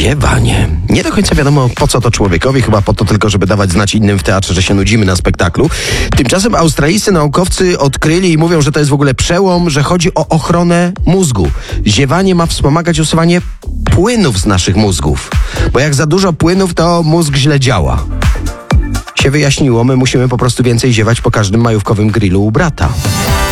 Ziewanie. Nie do końca wiadomo, po co to człowiekowi, chyba po to tylko, żeby dawać znać innym w teatrze, że się nudzimy na spektaklu. Tymczasem australijscy naukowcy odkryli i mówią, że to jest w ogóle przełom, że chodzi o ochronę mózgu. Ziewanie ma wspomagać usuwanie płynów z naszych mózgów. Bo jak za dużo płynów, to mózg źle działa. Się wyjaśniło, my musimy po prostu więcej ziewać po każdym majówkowym grillu u brata.